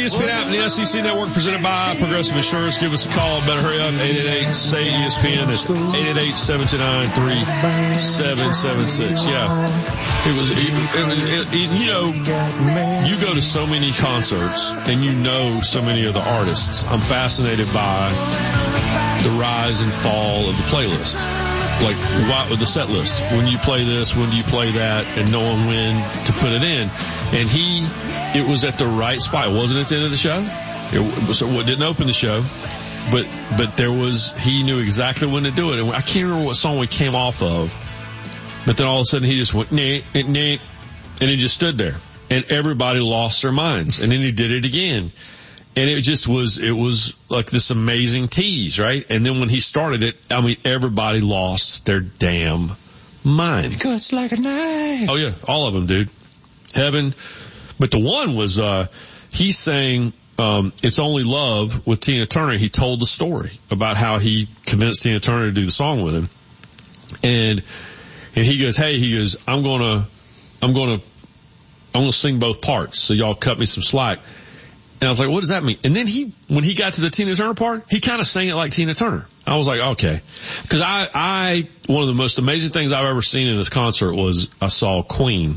ESPN app and the SEC Network presented by Progressive Insurance. Give us a call. Better hurry up. 888-SAY-ESPN. It's 888-729-3776. Yeah. You go to so many concerts and you know so many of the artists. I'm fascinated by the rise and fall of the playlist. Like, the set list. When you play this, when do you play that, and knowing when to put it in. And it was at the right spot. It wasn't at the end of the show. It didn't open the show. But he knew exactly when to do it. And I can't remember what song we came off of. But then all of a sudden he just went, nah, and he just stood there. And everybody lost their minds. And then he did it again. And it was like this amazing tease, right? And then when he started it, I mean, everybody lost their damn minds. It cuts like a knife. Oh yeah, all of them, dude. Heaven. But the one was, he sang, It's Only Love with Tina Turner. He told the story about how he convinced Tina Turner to do the song with him. And he goes, I'm gonna sing both parts. So y'all cut me some slack. And I was like, what does that mean? And then when he got to the Tina Turner part, he kind of sang it like Tina Turner. I was like, okay. Cause one of the most amazing things I've ever seen in this concert was I saw Queen,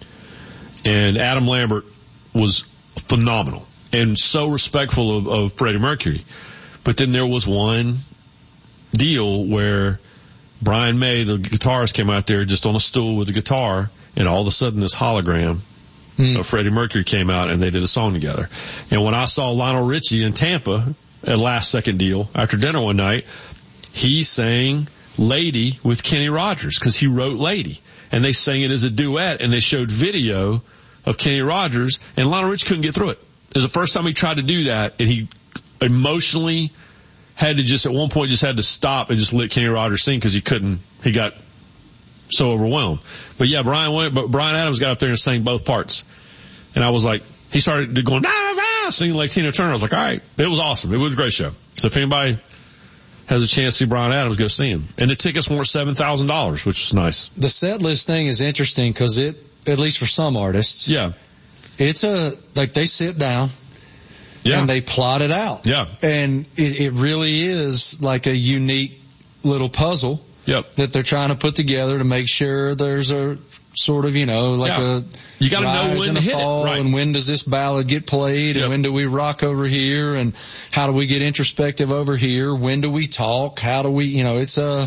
and Adam Lambert was phenomenal and so respectful of Freddie Mercury. But then there was one deal where Brian May, the guitarist, came out there just on a stool with a guitar, and all of a sudden this hologram Freddie Mercury came out and they did a song together. And when I saw Lionel Richie in Tampa at Last Second Deal after dinner one night, he sang Lady with Kenny Rogers because he wrote Lady. And they sang it as a duet, and they showed video of Kenny Rogers, and Lionel Richie couldn't get through it. It was the first time he tried to do that, and he emotionally had to just, at one point, just had to stop and just let Kenny Rogers sing because he got so overwhelmed. But yeah, Brian Adams got up there and sang both parts. And I was like, he started going, singing like Tina Turner. I was like, all right. It was awesome. It was a great show. So if anybody has a chance to see Brian Adams, go see him. And the tickets weren't $7,000, which was nice. The set list thing is interesting because at least for some artists. Yeah. It's they sit down. Yeah. And they plot it out. Yeah. And it really is like a unique little puzzle. Yep. That they're trying to put together to make sure there's a sort of, you got to know when to hit it, right? And when does this ballad get played, and when do we rock over here, and how do we get introspective over here? When do we talk? How do we, it's a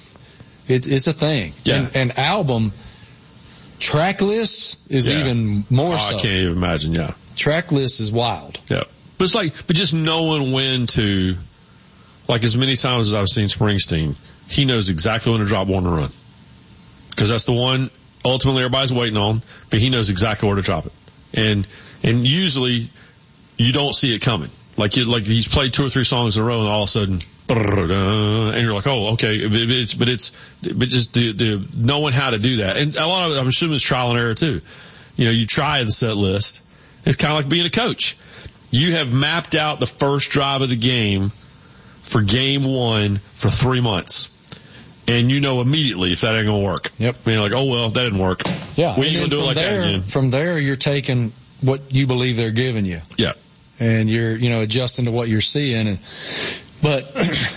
thing. Yeah. And album track list is even more so. I can't even imagine. Yeah. Track list is wild. Yeah. But just knowing when to, like, as many times as I've seen Springsteen, he knows exactly when to drop Born to Run. Because that's the one ultimately everybody's waiting on, but he knows exactly where to drop it. And usually you don't see it coming. Like he's played 2 or 3 songs in a row, and all of a sudden, and you're like, oh, okay. But just the knowing how to do that. And a lot of it, I'm assuming, it's trial and error too. You try the set list. It's kind of like being a coach. You have mapped out the first drive of the game for game 1 for 3 months. And you know immediately if that ain't going to work. Yep. I mean, like, oh, well, that didn't work. Yeah. We ain't going to do it like that again. From there, you're taking what you believe they're giving you. Yeah. And you're, adjusting to what you're seeing. But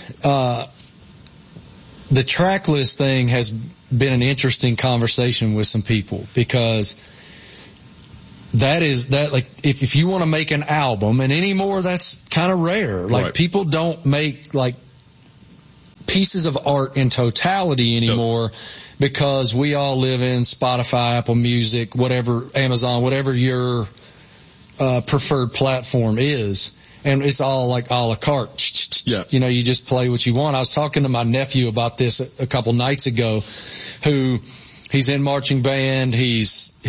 the track list thing has been an interesting conversation with some people, because if you want to make an album, and anymore that's kind of rare. Like, people don't make pieces of art in totality anymore, because we all live in Spotify, Apple Music, whatever, Amazon, whatever your preferred platform is, and it's all like a la carte. Yeah. You just play what you want. I was talking to my nephew about this a couple nights ago, who he's in marching band. He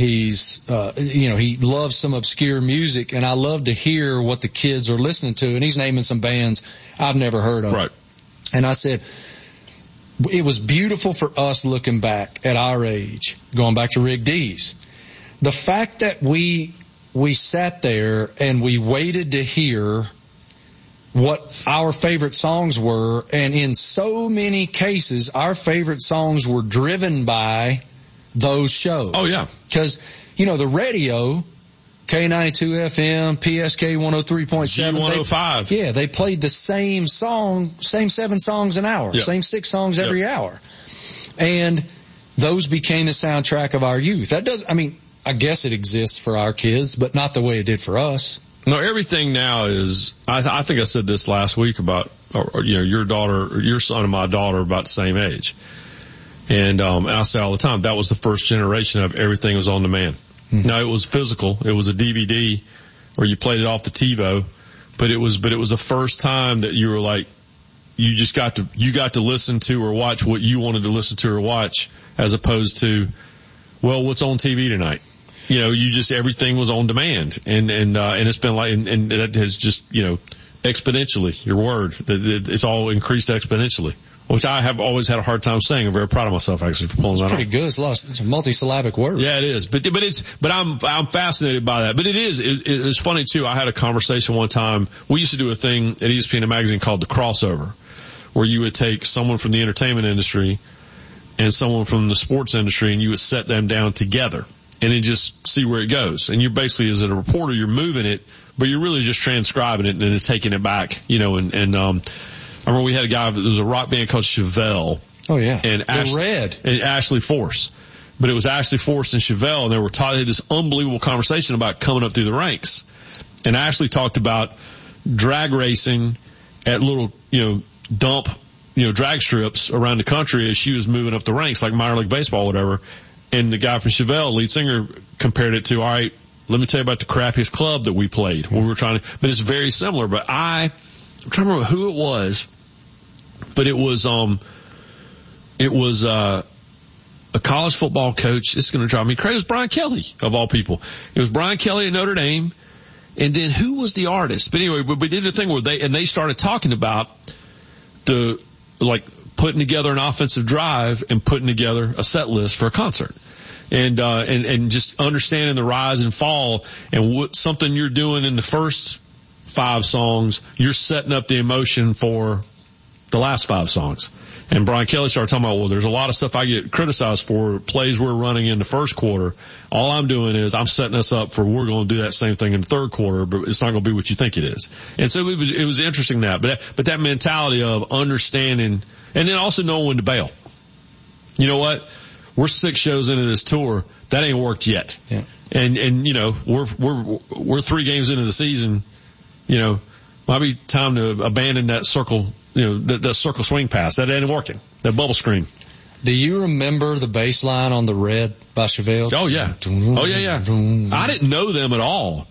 loves some obscure music, and I love to hear what the kids are listening to, and he's naming some bands I've never heard of. Right. And I said, it was beautiful for us looking back at our age, going back to Rick Dees. The fact that we sat there and we waited to hear what our favorite songs were, and in so many cases, our favorite songs were driven by those shows. Oh, yeah. Because, the radio K92 FM, PSK 103.7. G105. Yeah, they played the same 7 songs an hour, yep. same 6 songs every yep. hour. And those became the soundtrack of our youth. I guess it exists for our kids, but not the way it did for us. No, everything now is, I think I said this last week about, your daughter, your son and my daughter are about the same age. And I say all the time, that was the first generation of everything was on demand. Mm-hmm. Now it was physical. It was a DVD where you played it off the TiVo, but it was the first time that you were like, you got to listen to or watch what you wanted to listen to or watch, as opposed to, well, what's on TV tonight? Everything was on demand, and it's been like, and that has just, exponentially, your word, it's all increased exponentially, which I have always had a hard time saying. I'm very proud of myself actually for pulling that off. It's pretty good. It's a multisyllabic word. Yeah, it is. But I'm fascinated by that. But it's funny too. I had a conversation one time. We used to do a thing at ESPN magazine called The Crossover, where you would take someone from the entertainment industry and someone from the sports industry, and you would set them down together and then just see where it goes. And you're basically, as a reporter, you're moving it, but you're really just transcribing it and then taking it back, I remember we had a guy, there was a rock band called Chevelle. Oh yeah. And Ashley Force. But it was Ashley Force and Chevelle, and they had this unbelievable conversation about coming up through the ranks. And Ashley talked about drag racing at little, dump, drag strips around the country as she was moving up the ranks, like minor league baseball, whatever. And the guy from Chevelle, lead singer, compared it to, all right, let me tell you about the crappiest club that we played when we were trying to, but it's very similar. But I'm trying to remember who it was, but it was a college football coach. It's going to drive me crazy. It was Brian Kelly, of all people. It was Brian Kelly at Notre Dame. And then who was the artist? But anyway, we did a thing where they started talking about putting together an offensive drive and putting together a set list for a concert. And just understanding the rise and fall and what something you're doing in the first 5 songs, you're setting up the emotion for the last 5 songs. And Brian Kelly started talking about, well, there's a lot of stuff I get criticized for, plays we're running in the first quarter. All I'm doing is I'm setting us up for, we're going to do that same thing in the third quarter, but it's not going to be what you think it is. And so it was interesting but that mentality of understanding, and then also knowing when to bail. You know what? We're 6 shows into this tour. That ain't worked yet. Yeah. And we're 3 games into the season. Might be time to abandon that circle, that circle swing pass. That ain't working. That bubble screen. Do you remember the bass line on The Red by Chevelle? Oh yeah. I didn't know them at all.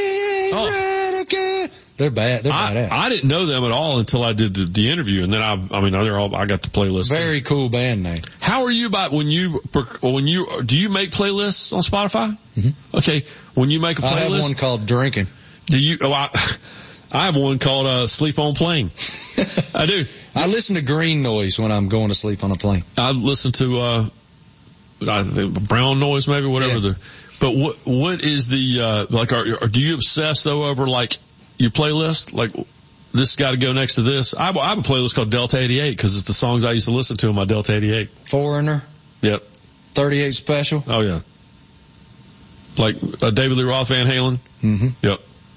They're bad. They're badass. I didn't know them at all until I did the interview, and then I got the playlist. Very cool band name. How are you about do you make playlists on Spotify? Mm-hmm. Okay. When you make a playlist. I have one called Drinking. Do you? I have one called Sleep on Plane. I do. I listen to green noise when I'm going to sleep on a plane. I listen to I think brown noise, maybe, whatever. Yeah. But what is the do you obsess though over like your playlist? Like this got to go next to this. I have a playlist called Delta 88 because it's the songs I used to listen to in my Delta 88. Foreigner. Yep. 38 Special. Oh yeah. Like David Lee Roth, Van Halen. Mm-hmm. Yep.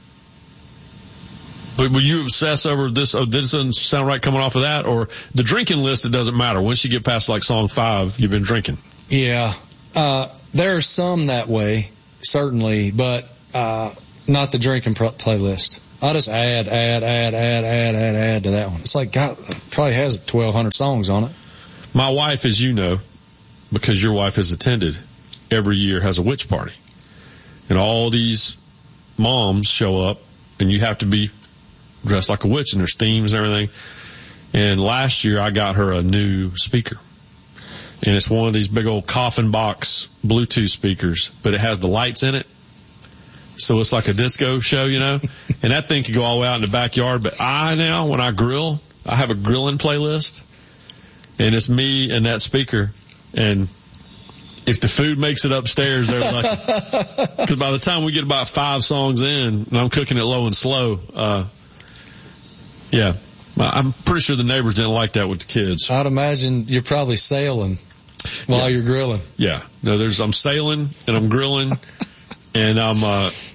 But will you obsess over this? Oh, this doesn't sound right coming off of that, or the drinking list? It doesn't matter. Once you get past like song 5, you've been drinking. Yeah, there are some that way, certainly, but not the drinking playlist. I just add to that one. It's like God, probably has 1,200 songs on it. My wife, as you know, because your wife has attended, every year has a witch party, and all these moms show up, and you have to be dressed like a witch, and there's themes and everything. And last year I got her a new speaker, and it's one of these big old coffin box Bluetooth speakers, but it has the lights in it, so it's like a disco show, and that thing could go all the way out in the backyard. But when I grill, I have a grilling playlist, and it's me and that speaker, and if the food makes it upstairs, they're lucky. Because by the time we get about 5 songs in, and I'm cooking it low and slow, yeah, I'm pretty sure the neighbors didn't like that with the kids. I'd imagine you're probably sailing while you're grilling. Yeah, no, I'm sailing and I'm grilling, and I'm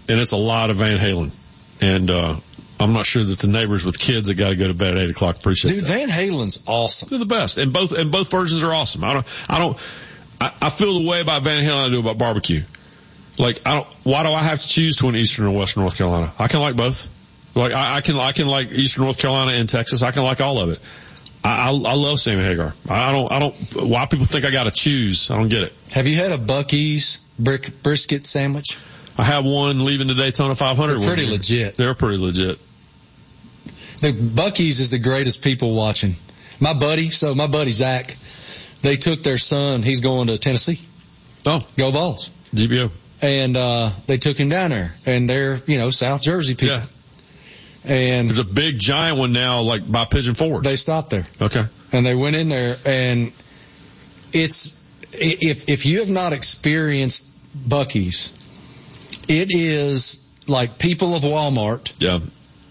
and it's a lot of Van Halen. And I'm not sure that the neighbors with kids that got to go to bed at 8 o'clock appreciate that. Dude, Van Halen's awesome. They're the best, and both versions are awesome. I feel the way about Van Halen I do about barbecue. Like, why do I have to choose between Eastern and Western North Carolina? I can like both. Like, I can like Eastern North Carolina and Texas. I can like all of it. I love Sammy Hagar. I don't, why people think I gotta choose. I don't get it. Have you had a Buc-ee's brisket sandwich? I have one leaving the Daytona 500. They're pretty legit. They're pretty legit. The Buc-ee's is the greatest people watching. My buddy Zach, they took their son, he's going to Tennessee. Oh. Go Vols. GBO. And, they took him down there, and they're, South Jersey people. Yeah. And there's a big giant one now, like by Pigeon Forge. They stopped there. Okay. And they went in there, and if you have not experienced Buc-ee's, it is like people of Walmart. Yeah.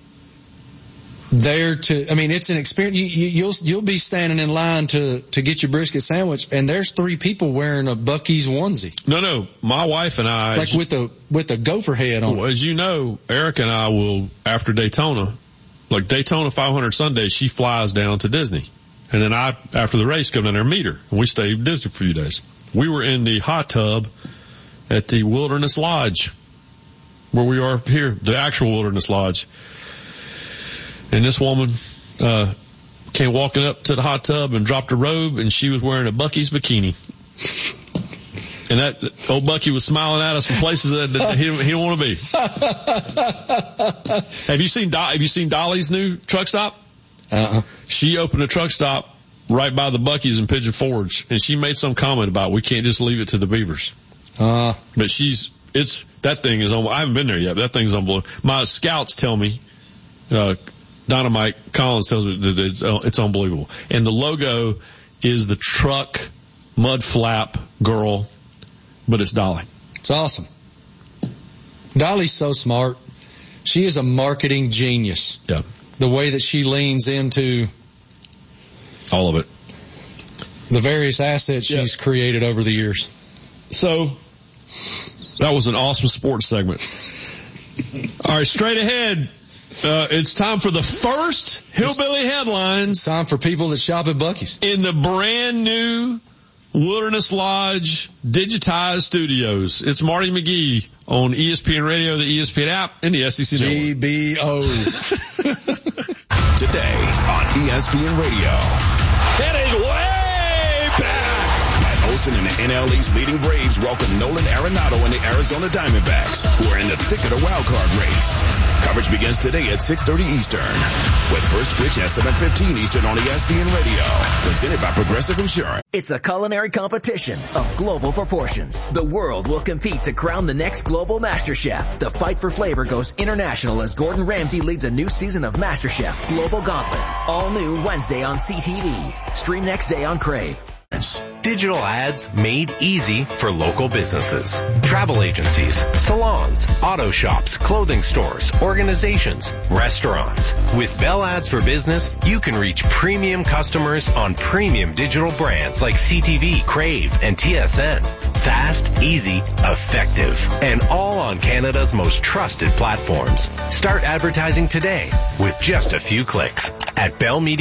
It's an experience. You'll be standing in line to get your brisket sandwich, and there's 3 people wearing a Buc-ee's onesie. No, my wife and I, like with a gopher head on. Well, as you know, Eric and I will, after Daytona, like Daytona 500 Sunday, she flies down to Disney, and then I, after the race, come down there and meet her, and we stay in Disney for a few days. We were in the hot tub at the Wilderness Lodge, where we are here, the actual Wilderness Lodge. And this woman came walking up to the hot tub and dropped her robe, and she was wearing a Buc-ee's bikini. And that old Bucky was smiling at us from places that he didn't want to be. Have you seen Dolly's new truck stop? She opened a truck stop right by the Buc-ee's in Pigeon Forge, and she made some comment about we can't just leave it to the beavers. But that thing is I haven't been there yet, but that thing's unbelievable. My scouts tell me, Dynamite Collins tells me that it's unbelievable. And the logo is the truck mud flap girl, but it's Dolly. It's awesome. Dolly's so smart. She is a marketing genius. Yeah. The way that she leans into all of it. The various assets she's created over the years. So, that was an awesome sports segment. All right, straight ahead. It's time for the first Hillbilly Headlines. Time for people that shop at Buc-ee's. In the brand new Wilderness Lodge digitized studios. It's Marty McGee on ESPN Radio, the ESPN app, and the SEC Network. GBO. Today on ESPN Radio. That is way back. Matt Olson and the NL East leading Braves welcome Nolan Arenado and the Arizona Diamondbacks, who are in the thick of the wild card race. Coverage begins today at 6:30 Eastern, with first pitch at 7:15 Eastern on ESPN Radio. Presented by Progressive Insurance. It's a culinary competition of global proportions. The world will compete to crown the next global master chef. The fight for flavor goes international as Gordon Ramsay leads a new season of MasterChef Global Gauntlet. All new Wednesday on CTV. Stream next day on Crave. Digital ads made easy for local businesses. Travel agencies, salons, auto shops, clothing stores, organizations, restaurants. With Bell Ads for Business, you can reach premium customers on premium digital brands like CTV, Crave, and TSN. Fast, easy, effective, and all on Canada's most trusted platforms. Start advertising today with just a few clicks at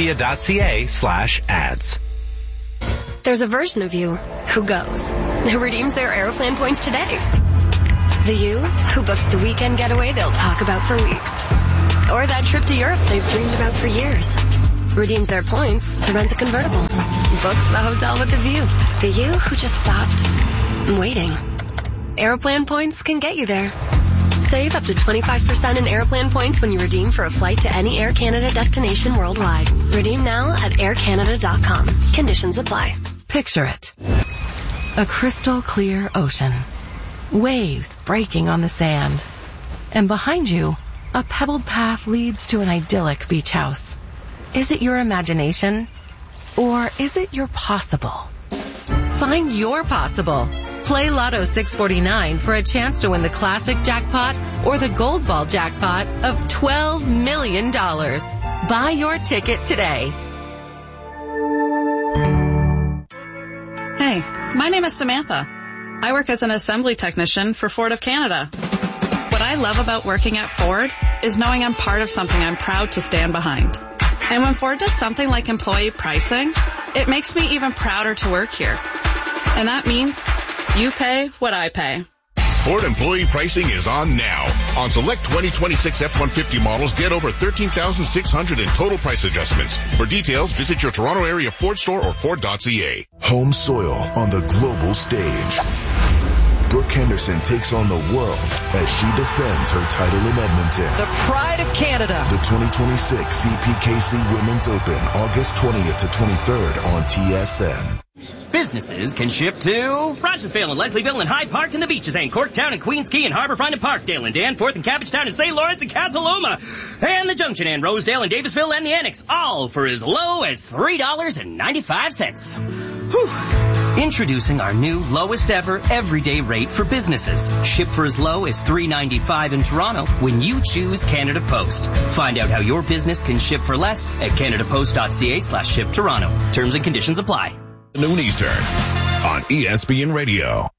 bellmedia.ca/ads. There's a version of you who goes, who redeems their Aeroplan points today. The you who books the weekend getaway they'll talk about for weeks. Or that trip to Europe they've dreamed about for years. Redeems their points to rent the convertible. Books the hotel with the view. The you who just stopped waiting. Aeroplan points can get you there. Save up to 25% in Aeroplan points when you redeem for a flight to any Air Canada destination worldwide. Redeem now at aircanada.com. Conditions apply. Picture it. A crystal clear ocean. Waves breaking on the sand. And behind you, a pebbled path leads to an idyllic beach house. Is it your imagination? Or is it your possible? Find your possible. Play Lotto 649 for a chance to win the classic jackpot or the gold ball jackpot of $12 million. Buy your ticket today. Hey, my name is Samantha. I work as an assembly technician for Ford of Canada. What I love about working at Ford is knowing I'm part of something I'm proud to stand behind. And when Ford does something like employee pricing, it makes me even prouder to work here. And that means you pay what I pay. Ford employee pricing is on now. On select 2026 F-150 models, get over $13,600 in total price adjustments. For details, visit your Toronto area Ford store or Ford.ca. Home soil on the global stage. Brooke Henderson takes on the world as she defends her title in Edmonton. The pride of Canada. The 2026 CPKC Women's Open, August 20th to 23rd on TSN. Businesses can ship to Rochesville and Leslieville and Hyde Park and the Beaches and Corktown and Queens Quay and Harbourfront and Parkdale and Danforth and Cabbagetown and St. Lawrence and Casa Loma and the Junction and Rosedale and Davisville and the Annex, all for as low as $3.95. Whew. Introducing our new lowest ever everyday rate for businesses. Ship for as low as $3.95 in Toronto when you choose Canada Post. Find out how your business can ship for less at canadapost.ca/ship Toronto. Terms and conditions apply. Noon Eastern on ESPN Radio.